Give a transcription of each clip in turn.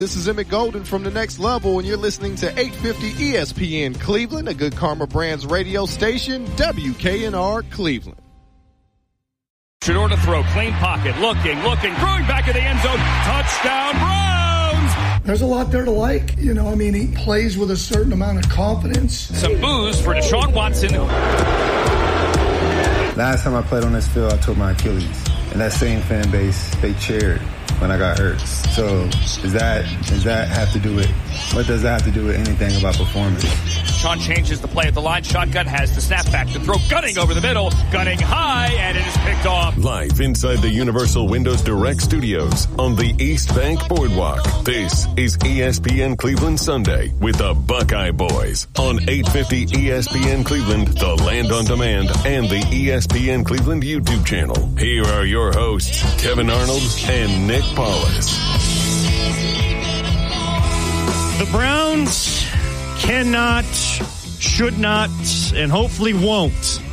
This is Emmett Golden from The Next Level, and you're listening to 850 ESPN Cleveland, a Good Karma Brands radio station, WKNR Cleveland. Shedeur to throw, clean pocket, looking, throwing back in the end zone, touchdown Browns! There's a lot there to like. He plays with a certain amount of confidence. Some boos for Deshaun Watson. Last time I played on this field, I tore my Achilles. And that same fan base, they cheered when I got hurt. So does that have to do with, what does that have to do with anything about performance? Sean changes the play at the line. Shotgun has the snap back to throw. Gunning over the middle. Gunning high, and it is picked off. Live inside the Universal Windows Direct Studios on the East Bank Boardwalk. This is ESPN Cleveland Sunday with the Buckeye Boys on 850 ESPN Cleveland, the Land on Demand, and the ESPN Cleveland YouTube channel. Here are your hosts, Kevin Arnold and Nick Paulus. The Browns cannot, should not, and hopefully won't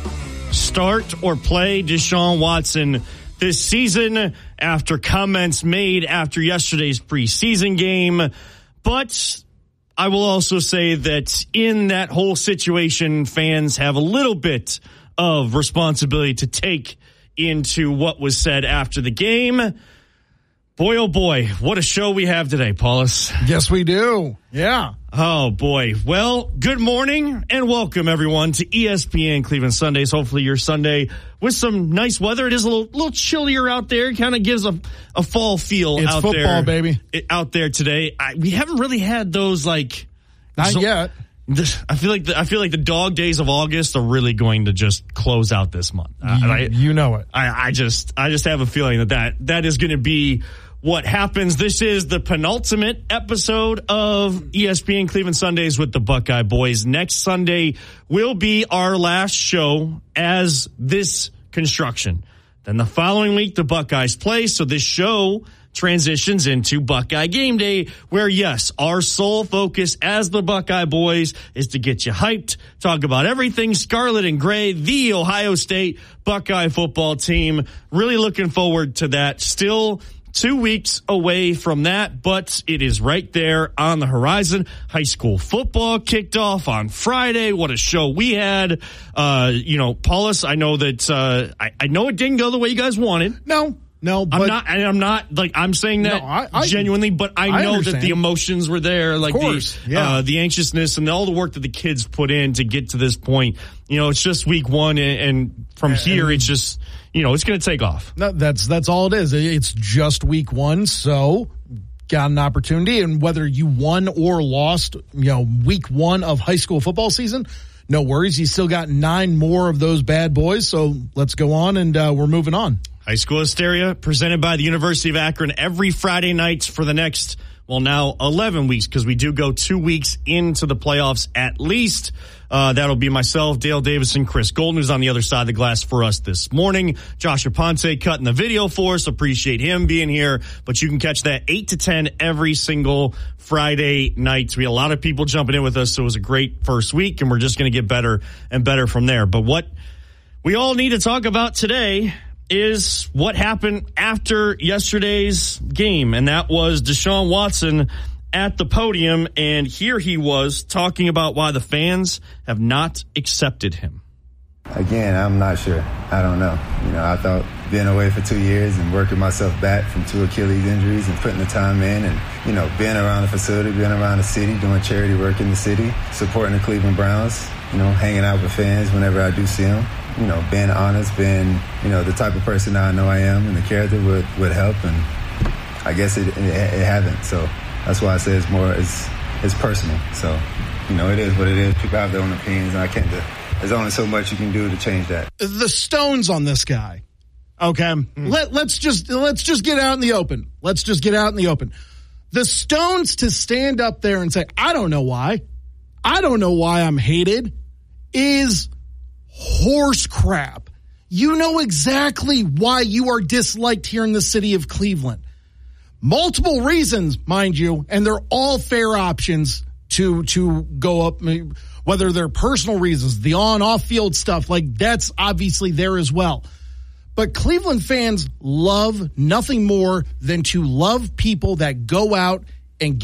start or play Deshaun Watson this season after comments made after yesterday's preseason game. But I will also say that in that whole situation, fans have a little bit of responsibility to take into what was said after the game. Boy, oh boy, what a show we have today, Paulus. Yes, we do. Yeah. Oh, boy. Well, good morning and welcome, everyone, to ESPN Cleveland Sundays. Hopefully your Sunday with some nice weather. It is a little chillier out there. It kind of gives a fall feel it's out football, there. Baby. Out there today. We haven't really had those, like... Not yet. I feel like the dog days of August are really going to just close out this month. You know it. I just have a feeling that is going to be what happens. This is the penultimate episode of ESPN Cleveland Sundays with the Buckeye Boys. Next Sunday will be our last show as this construction. Then the following week, the Buckeyes play. So this show transitions into Buckeye Game Day, where, yes, our sole focus as the Buckeye Boys is to get you hyped, talk about everything Scarlet and Gray, the Ohio State Buckeye football team. Really looking forward to that. Still 2 weeks away from that, but it is right there on the horizon. High school football kicked off on Friday. What a show we had. Paulus, I know that I know it didn't go the way you guys wanted. No, but I'm saying that I genuinely, but I know that the emotions were there, like the anxiousness and all the work that the kids put in to get to this point. It's just week one, and from here, it's just, it's going to take off. No, that's all it is. It's just week one, so got an opportunity, and whether you won or lost, week one of high school football season, no worries. You still got 9 more of those bad boys, so let's go on, and we're moving on. High School Hysteria, presented by the University of Akron every Friday nights for the next, now 11 weeks, because we do go 2 weeks into the playoffs at least. That'll be myself, Dale Davison, Chris Golden, who's on the other side of the glass for us this morning. Josh Aponte cutting the video for us. Appreciate him being here. But you can catch that 8 to 10 every single Friday night. We had a lot of people jumping in with us, so it was a great first week, and we're just going to get better and better from there. But what we all need to talk about today is what happened after yesterday's game, and that was Deshaun Watson at the podium, and here he was talking about why the fans have not accepted him. Again, I'm not sure. I don't know. I thought being away for 2 years and working myself back from 2 Achilles injuries and putting the time in and, being around the facility, being around the city, doing charity work in the city, supporting the Cleveland Browns, hanging out with fans whenever I do see them. Being honest, being, the type of person that I know I am, and the character would help, and I guess it hasn't. So that's why I say it's personal. So, it is what it is. People have their own opinions, and there's only so much you can do to change that. The stones on this guy. Okay. Let's just get out in the open. The stones to stand up there and say, I don't know why I'm hated, is horse crap. You know exactly why you are disliked here in the city of Cleveland. Multiple reasons, mind you, and they're all fair options to go up, whether they're personal reasons, the on-off field stuff, like that's obviously there as well. But Cleveland fans love nothing more than to love people that go out and